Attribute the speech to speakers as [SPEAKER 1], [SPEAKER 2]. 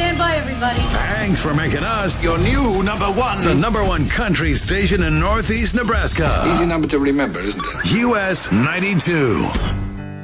[SPEAKER 1] Stand by, everybody.
[SPEAKER 2] Thanks for making us
[SPEAKER 3] Your new number one.
[SPEAKER 2] the number one country station in Northeast Nebraska.
[SPEAKER 3] Easy number to remember, isn't it?
[SPEAKER 2] US 92.